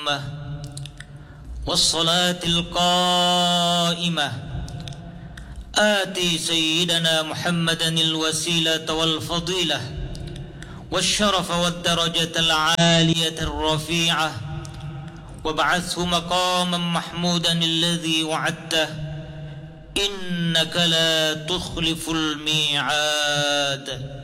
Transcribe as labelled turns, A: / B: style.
A: والصلاة القائمة آتي سيدنا محمدا الوسيلة والفضيلة والشرف والدرجة العالية الرفيعة وابعثه مقاما محمودا الذي وعدته إنك لا تخلف الميعاد.